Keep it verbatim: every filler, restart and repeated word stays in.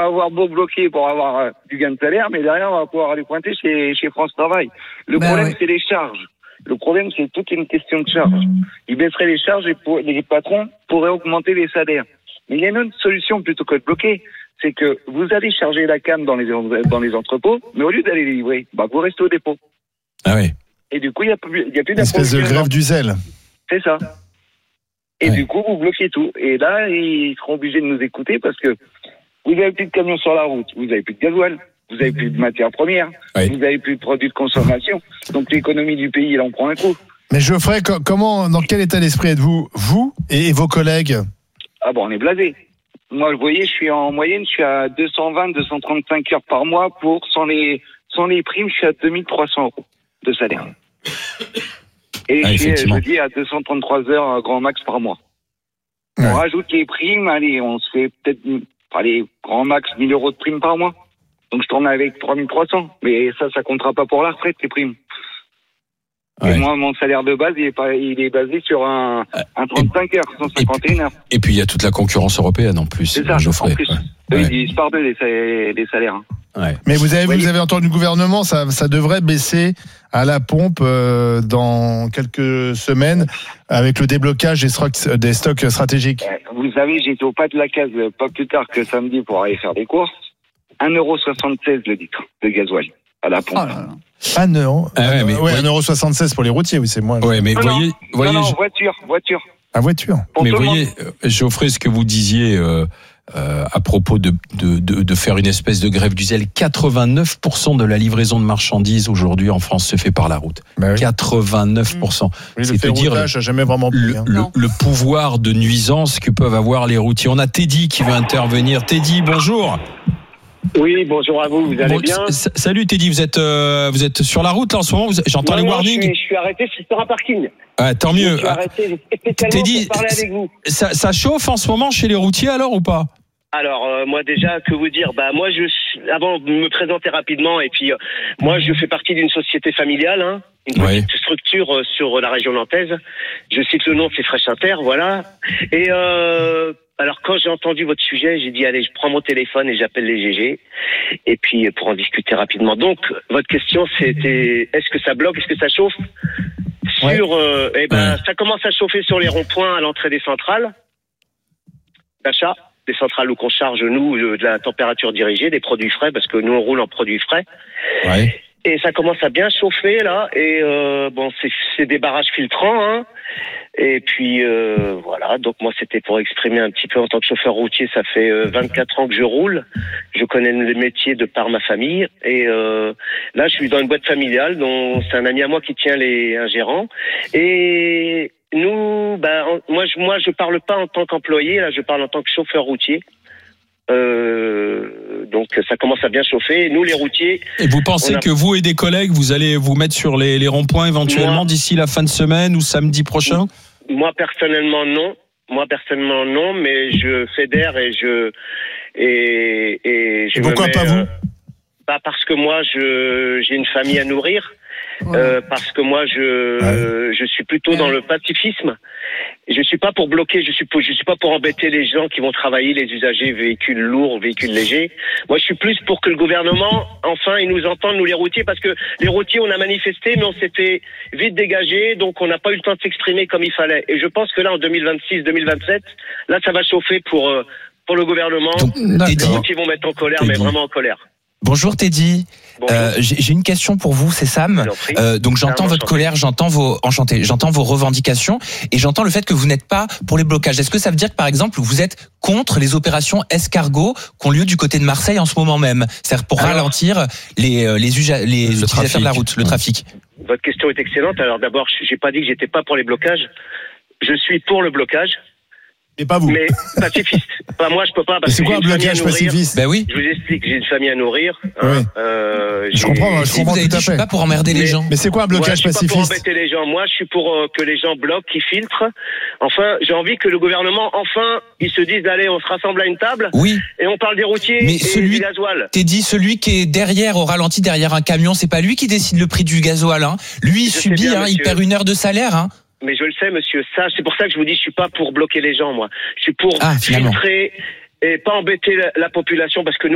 avoir beau bloquer pour avoir euh, du gain de salaire, mais derrière, on va pouvoir aller pointer chez, chez France Travail. Le bah problème, oui. c'est les charges. Le problème, c'est toute une question de charges. Ils baisseraient les charges et pour, les patrons pourraient augmenter les salaires. Mais il y a une autre solution plutôt que de bloquer. C'est que vous allez charger la canne dans les, dans les entrepôts, mais au lieu d'aller les livrer, bah, vous restez au dépôt. Ah oui. Et du coup, il n'y a plus, il y a plus Une espèce de grève du zèle. C'est ça. Et Ouais. du coup, vous bloquez tout. Et là, ils seront obligés de nous écouter parce que vous n'avez plus de camions sur la route, vous n'avez plus de gasoil, vous n'avez plus de matières premières, Ouais. vous n'avez plus de produits de consommation. Donc l'économie du pays, elle en prend un coup. Mais Geoffrey, co- comment, dans quel état d'esprit êtes-vous, vous et, et vos collègues? Ah bon, on est blasé. Moi, vous voyez, je suis en moyenne, je suis à deux cent vingt, deux cent trente-cinq heures par mois pour, sans les, sans les primes, je suis à deux mille trois cents euros de salaire. Et Ah, je suis, effectivement. je dis, à deux cent trente-trois heures à grand max par mois. Ouais. On rajoute les primes, allez, on se fait peut-être, allez, grand max mille euros de primes par mois. Donc je tourne avec trois mille trois cents. Mais ça, ça comptera pas pour la retraite, les primes. Ouais. Et moi, mon salaire de base, il est, pas, il est basé sur un, un trente-cinq heures, cent cinquante et un heures. Et puis il y a toute la concurrence européenne en plus. C'est ça, Geoffrey. en plus. Ouais. Eux, Ouais. ils divisent par deux les, sa- les salaires. hein. Ouais. Mais vous avez, Oui. vous avez entendu le gouvernement, ça, ça devrait baisser à la pompe euh, dans quelques semaines avec le déblocage des stocks, des stocks stratégiques. Euh, Vous savez, j'étais au pas de la case euh, pas plus tard que samedi pour aller faire des courses. un euro soixante-seize le litre de gasoil à la pompe. Oh là là. Ah non, Ah ouais, mais ouais, voyez- un euro soixante-seize pour les routiers, oui, c'est moins. Ouais, mais Non, voyez, non, voyez, non, non, je- voiture, voiture. À voiture. Pour mais tout le voyez, monde. euh, Geoffrey, ce que vous disiez euh, euh, à propos de, de, de, de faire une espèce de grève du zèle, quatre-vingt-neuf pour cent de la livraison de marchandises aujourd'hui en France se fait par la route. Bah oui. quatre-vingt-neuf pour cent. Oui, C'est le te dire ferroutage n'a jamais vraiment pris. le, hein. le, Non. le pouvoir de nuisance que peuvent avoir les routiers. On a Teddy qui veut intervenir. Teddy, bonjour. Oui, bonjour à vous, vous allez Bon, bien? s- Salut Teddy, vous êtes euh, vous êtes sur la route là en ce moment. Vous- J'entends Non, les non, warnings. Je suis, je suis arrêté, je suis sur un parking. Ah, tant Je mieux. suis Ah, arrêté spécialement Teddy, pour parler avec vous. ça, ça chauffe en ce moment chez les routiers alors ou pas? Alors, euh, moi déjà, que vous dire? Bah, moi, je suis, avant de me présenter rapidement, et puis, euh, moi, je fais partie d'une société familiale, hein, une Ouais. petite structure euh, sur la région nantaise. Je cite le nom, c'est Fresh Inter, voilà. Et euh, alors, quand j'ai entendu votre sujet, j'ai dit, allez, je prends mon téléphone et j'appelle les G G, et puis pour en discuter rapidement. Donc, votre question, c'était, est-ce que ça bloque, est-ce que ça chauffe? Ouais. Sur, euh, eh ben, Ouais. ça commence à chauffer sur les ronds-points à l'entrée des centrales d'achat, des centrales où qu'on charge, nous, de la température dirigée, des produits frais, parce que nous, on roule en produits frais. Ouais. Et ça commence à bien chauffer, là. Et euh, bon, c'est, c'est des barrages filtrants, hein. Et puis, euh, voilà. Donc, moi, c'était pour exprimer un petit peu en tant que chauffeur routier. Ça fait euh, vingt-quatre ans que je roule. Je connais le métier de par ma famille. Et euh, là, je suis dans une boîte familiale dont c'est un ami à moi qui tient les, un gérant. Et nous, ben, en- moi, je, moi, je parle pas en tant qu'employé. Là, je parle en tant que chauffeur routier. Euh, donc, ça commence à bien chauffer. Nous, les routiers, Et vous pensez On a- que vous et des collègues, vous allez vous mettre sur les, les ronds-points éventuellement Moi- d'ici la fin de semaine ou samedi prochain? moi personnellement non. Moi personnellement non, mais je fédère et je et et je Et me pourquoi mets, pas vous? euh, Bah parce que moi je j'ai une famille à nourrir. Voilà. Euh, parce que moi je euh, je suis plutôt dans le pacifisme. Je suis pas pour bloquer, je suis pour, je suis pas pour embêter les gens qui vont travailler, les usagers véhicules lourds, véhicules légers. Moi je suis plus pour que le gouvernement enfin il nous entende, nous les routiers, parce que les routiers on a manifesté mais on s'était vite dégagé, donc on n'a pas eu le temps de s'exprimer comme il fallait. Et je pense que là en deux mille vingt-six deux mille vingt-sept, là ça va chauffer pour euh, pour le gouvernement. Donc, Les Teddy, routiers vont mettre en colère, mais Teddy. vraiment en colère. Bonjour Teddy, Bonjour. euh, j'ai j'ai une question pour vous, c'est Sam. Je vous en prie. Euh, donc j'entends Sam, votre enchanté. colère, j'entends vos enchanté, j'entends vos revendications et j'entends le fait que vous n'êtes pas pour les blocages. Est-ce que ça veut dire que par exemple vous êtes contre les opérations escargot qui ont lieu du côté de Marseille en ce moment même, c'est-à-dire pour Alors, ralentir les euh, les, usa- les Le utilisateurs de la trafic. route, le Ouais. trafic? Votre question est excellente. Alors d'abord, j'ai pas dit que j'étais pas pour les blocages. Je suis pour le blocage, Et pas vous. mais pacifiste. Pas moi, je peux pas. Et Parce c'est que quoi un j'ai une famille à blocage nourrir. pacifiste? Ben oui. Je vous explique, j'ai une famille à nourrir. hein. Oui. Euh, Je j'ai- comprends, je Si vous comprends avez tout dit à je suis fait. pas pour emmerder les Mais- gens. Mais c'est quoi un Voilà, blocage je suis pas pour pacifiste? embêter les gens. Moi, je suis pour euh, que les gens bloquent, qu'ils filtrent. Enfin, j'ai envie que le gouvernement, enfin, ils se disent, allez, on se rassemble à une table Oui. et on parle des routiers Mais et celui- du gasoil. Teddy, celui qui est derrière, au ralenti, derrière un camion, c'est pas lui qui décide le prix du gasoil, hein. Lui, il Je sais subit, bien, hein, il monsieur. perd une heure de salaire, hein. Mais je le sais, monsieur. Ça, c'est pour ça que je vous dis, je suis pas pour bloquer les gens, moi. Je suis pour Ah, finalement. filtrer et pas embêter la, la population parce que nous,